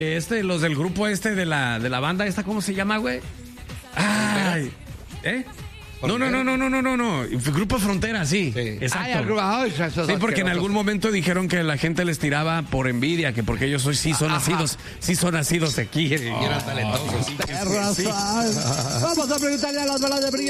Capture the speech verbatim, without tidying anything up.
Este, los del grupo este de la, de la banda esta, ¿cómo se llama, güey? Ay, ¿eh? No, no, no, no, no, no, no, no. Grupo Frontera, sí. sí. Exacto. Ay, ay, sí, porque en algún momento dijeron que la gente les tiraba por envidia, que porque ellos hoy sí son Ajá. nacidos, sí son nacidos aquí. Oh, y eran talentosos. Sí, sí, sí. Vamos a preguntarle a las balas de brillo.